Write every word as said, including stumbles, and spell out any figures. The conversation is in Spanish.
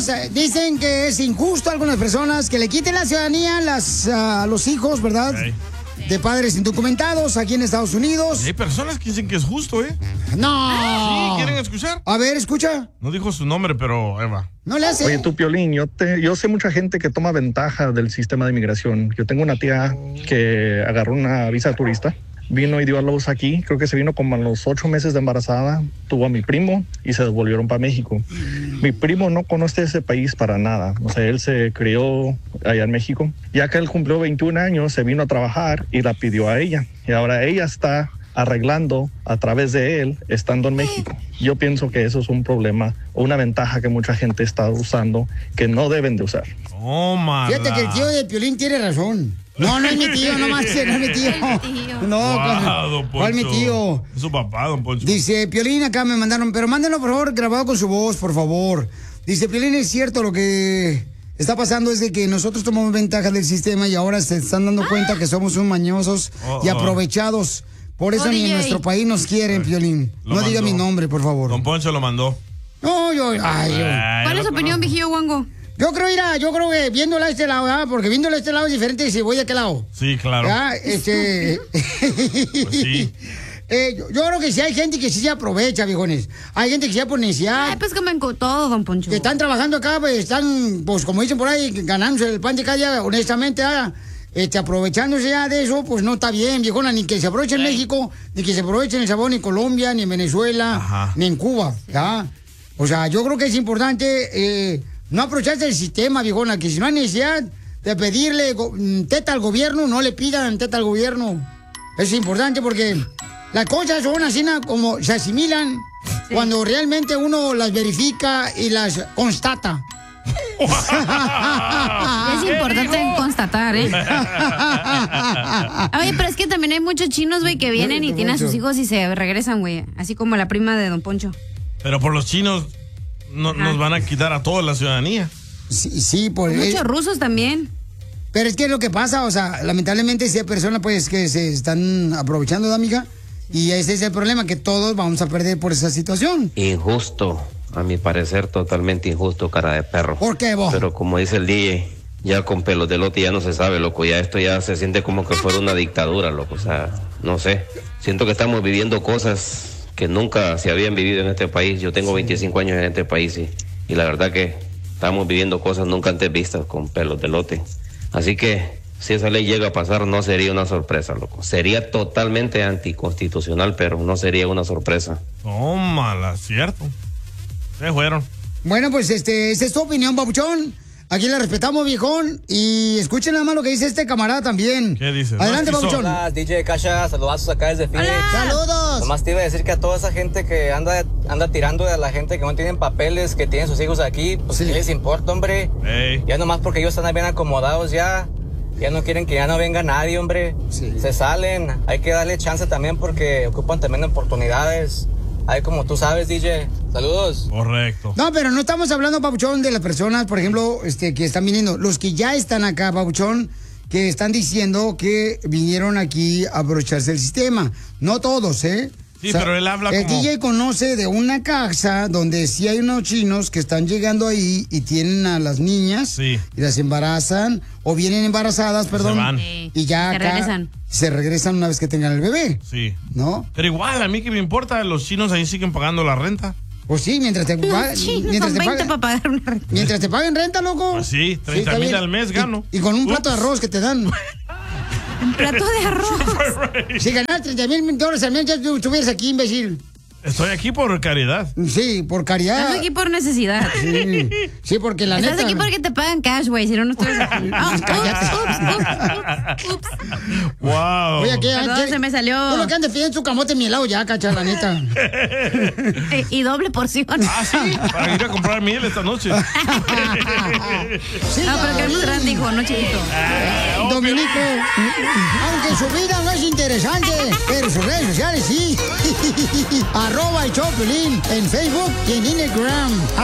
paisanos, dicen que es injusto a algunas personas que le quiten la ciudadanía a, las, a los hijos, ¿verdad? Okay. De padres indocumentados aquí en Estados Unidos. Y hay personas que dicen que es justo, ¿eh? ¡No! ¿Sí? ¿Quieren escuchar? A ver, escucha. No dijo su nombre, pero Eva. No le hace. Oye, tú, Piolín, yo, te, yo sé mucha gente que toma ventaja del sistema de inmigración. Yo tengo una tía que agarró una visa turista. Vino y dio a luz aquí, creo que se vino como a los ocho meses de embarazada, tuvo a mi primo y se devolvieron para México. Mi primo no conoce ese país para nada, o sea, él se crió allá en México. Ya que él cumplió veintiún años, se vino a trabajar y la pidió a ella. Y ahora ella está arreglando a través de él, estando en México. Yo pienso que eso es un problema o una ventaja que mucha gente está usando que no deben de usar. Oh, Fíjate que el tío de Piolín tiene razón. No, no es mi tío, no más, no es mi tío. No, wow, ¿cuál es mi tío? Es su papá, don Poncho. Dice, Piolín, acá me mandaron, pero mándenlo por favor grabado con su voz, por favor. Dice, Piolín, es cierto, lo que está pasando es de que nosotros tomamos ventaja del sistema y ahora se están dando cuenta que somos un mañosos oh, y aprovechados. Por eso oh, ni D J. en nuestro país nos quieren, Piolín. Lo No diga mandó. mi nombre, por favor. Don Poncho lo mandó. No, yo, ay, yo. Ay, ¿Cuál es lo su opinión, conozco. viejillo guango? Yo creo, mira, yo creo que viéndola a este lado, ¿verdad? Porque viéndola a este lado es diferente si voy de aquel lado. Sí, claro. ¿Ya? Este... Pues sí. eh, yo, yo creo que sí hay gente que sí se aprovecha, viejones. Hay gente que sí por necesidad. Ay, pues comen con todo, don Poncho. Que están trabajando acá, pues están, pues como dicen por ahí, ganándose el pan de cada día, honestamente, ah, este, aprovechándose ya de eso, pues no está bien, viejona, ni que se aproveche en México, ni que se aproveche en El Salvador, ni en Colombia, ni en Venezuela, Ajá. ni en Cuba, ¿ya? O sea, yo creo que es importante eh, no aprovecharse del sistema, viejona, que si no hay necesidad de pedirle go- teta al gobierno, no le pidan teta al gobierno. Eso es importante porque las cosas son así na, como se asimilan sí. cuando realmente uno las verifica y las constata. Es importante constatar, ¿eh? Oye, pero es que también hay muchos chinos, güey, que vienen y tienen a sus hijos y se regresan, güey. Así como la prima de don Poncho. Pero por los chinos no, nos van a quitar a todos la ciudadanía. Sí, sí por Muchos eh, rusos también. Pero es que lo que pasa, o sea, lamentablemente si hay personas pues que se están aprovechando de amiga y ese es el problema, que todos vamos a perder por esa situación. Injusto, a mi parecer totalmente injusto, cara de perro. ¿Por qué vos? Pero como dice el D J, ya con pelos de lote ya no se sabe, loco, ya esto ya se siente como que fuera una dictadura, loco, o sea, no sé, siento que estamos viviendo cosas que nunca se habían vivido en este país. Yo tengo veinticinco años en este país y, y la verdad que estamos viviendo cosas nunca antes vistas con pelos de lote. Así que si esa ley llega a pasar no sería una sorpresa, loco. Sería totalmente anticonstitucional, pero no sería una sorpresa. Tómala, cierto. Se fueron. Bueno, pues este, esa es tu opinión, papuchón. Aquí la respetamos, viejón. Y escuchen nada más lo que dice este camarada también. ¿Qué dice? Adelante, No, papuchón. Hola, D J Kasha, saludazos acá desde Phoenix. ¡Saludos! Nomás te iba a decir que a toda esa gente que anda anda tirando a la gente que no tienen papeles, que tienen sus hijos aquí, pues Sí. ¿qué les importa, hombre? Ey. Ya nomás porque ellos están bien acomodados ya, ya no quieren que ya no venga nadie, hombre. Sí. Se salen, hay que darle chance también porque ocupan también oportunidades. Ahí como tú sabes, D J. Saludos. Correcto. No, pero no estamos hablando, papuchón, de las personas, por ejemplo, este, que están viniendo. Los que ya están acá, papuchón, que están diciendo que vinieron aquí a aprovecharse del sistema. No todos, ¿eh? Sí, pero él habla el como- D J conoce de una casa donde sí hay unos chinos que están llegando ahí y tienen a las niñas Sí. y las embarazan o vienen embarazadas, perdón, van. Sí. y ya Se acá regresan. se regresan una vez que tengan el bebé, Sí. ¿no? Pero igual, a mí que me importa, los chinos ahí siguen pagando la renta. Pues sí, mientras te, pa- Los chinos mientras son te veinte paguen, para pagar una renta. mientras te paguen renta, loco. Pues sí, está treinta mil bien. al mes Y- gano. Y, con un plato de Ups. arroz que te dan. Un plato de arroz. Si ganas treinta mil dólares al mes, ya tú estuvieras aquí, imbécil. Estoy aquí por caridad. Sí, por caridad. Estás aquí por necesidad. Sí, sí, porque la Estás neta. aquí porque te pagan cash, güey. Si no, no estuvieras aquí. Ah, ups, ups, ups, ups, ups. Wow. Oye, ¿qué? Perdón, ¿qué? se me salió. Tú lo que andes pidiendo su camote mielado ya, cacha, la neta. Eh, Y doble porción. Ah, sí, para ir a comprar miel esta noche. Sí, No, pero que es muy grande, hijo, no chiquito. Ah, oh, Dominico, aunque su vida no es interesante, pero sus redes sociales sí. Arroba el Choplin en Facebook y en Instagram.